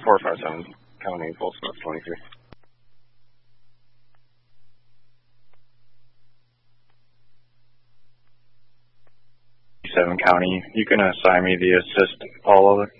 457 County, full stop 23. 7 County, you can assign me the assist all of it.